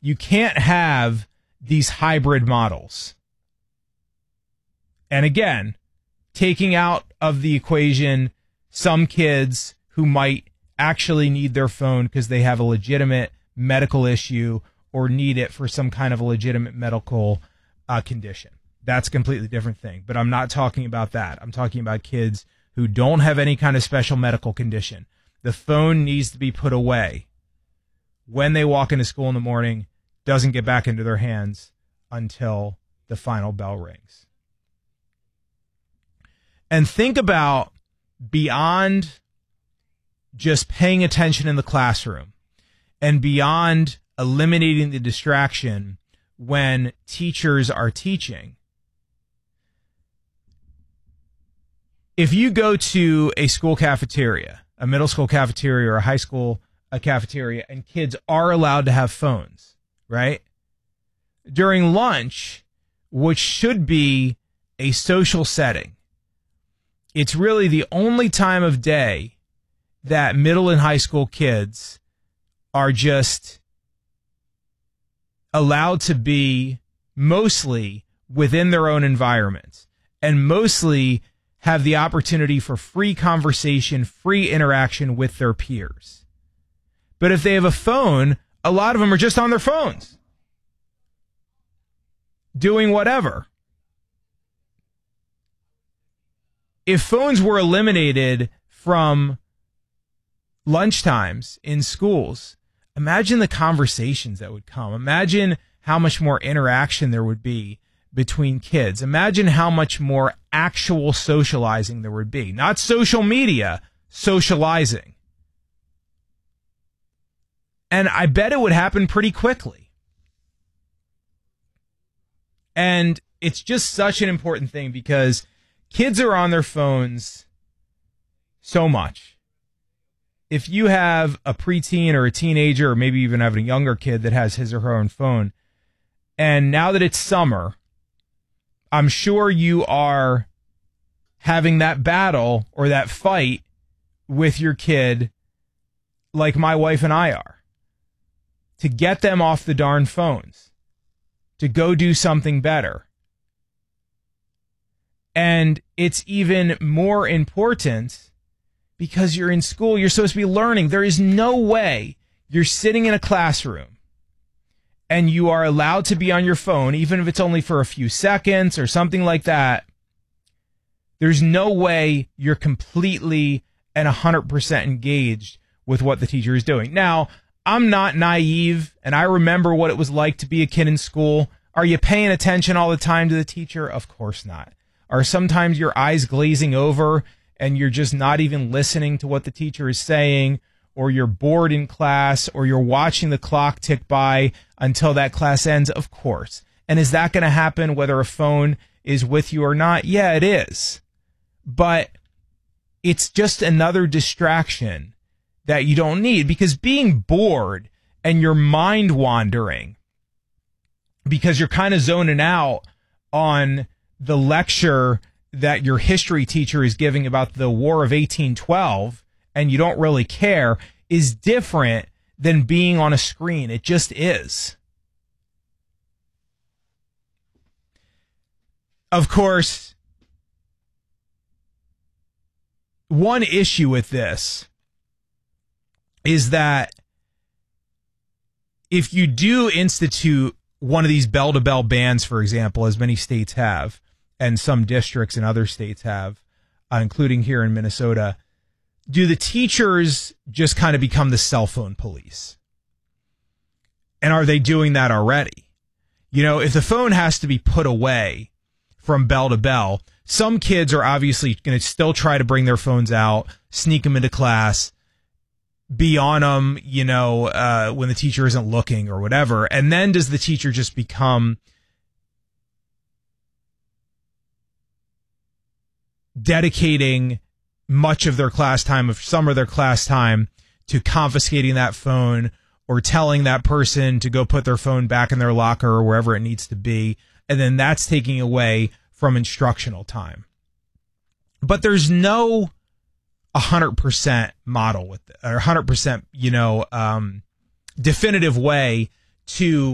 You can't have these hybrid models. And again, taking out of the equation some kids who might actually need their phone because they have a legitimate medical issue or need it for some kind of a legitimate medical condition. That's a completely different thing. But I'm not talking about that. I'm talking about kids who don't have any kind of special medical condition. The phone needs to be put away when they walk into school in the morning, doesn't get back into their hands until the final bell rings. And think about beyond just paying attention in the classroom and beyond eliminating the distraction when teachers are teaching. If you go to a school cafeteria, a middle school cafeteria or a high school cafeteria, and kids are allowed to have phones, right? During lunch, which should be a social setting, it's really the only time of day that middle and high school kids are just allowed to be mostly within their own environments and mostly have the opportunity for free conversation, free interaction with their peers. But if they have a phone, a lot of them are just on their phones, doing whatever. If phones were eliminated from lunchtimes in schools, imagine the conversations that would come. Imagine how much more interaction there would be between kids. Imagine how much more actual socializing there would be. Not social media, socializing. And I bet it would happen pretty quickly. And it's just such an important thing because kids are on their phones so much. If you have a preteen or a teenager, or maybe even have a younger kid that has his or her own phone, and now that it's summer, I'm sure you are having that battle or that fight with your kid like my wife and I are, to get them off the darn phones, to go do something better. And it's even more important because you're in school, you're supposed to be learning. There is no way you're sitting in a classroom and you are allowed to be on your phone, even if it's only for a few seconds or something like that. There's no way you're completely and 100% engaged with what the teacher is doing. Now, I'm not naive, and I remember what it was like to be a kid in school. Are you paying attention all the time to the teacher? Of course not. Are sometimes your eyes glazing over and you're just not even listening to what the teacher is saying, or you're bored in class, or you're watching the clock tick by until that class ends? Of course. And is that going to happen whether a phone is with you or not? Yeah, it is. But it's just another distraction that you don't need, because being bored and your mind wandering because you're kind of zoning out on the lecture that your history teacher is giving about the War of 1812 and you don't really care is different than being on a screen. It just is. Of course, one issue with this is that if you do institute one of these bell-to-bell bans, for example, as many states have, and some districts in other states have, including here in Minnesota, do the teachers just kind of become the cell phone police? And are they doing that already? You know, if the phone has to be put away from bell to bell, some kids are obviously going to still try to bring their phones out, sneak them into class, be on them, you know, when the teacher isn't looking or whatever. And then does the teacher just become dedicating much of their class time, of some of their class time, to confiscating that phone or telling that person to go put their phone back in their locker or wherever it needs to be? And then that's taking away from instructional time. But there's no 100% model with it, or 100%, definitive way to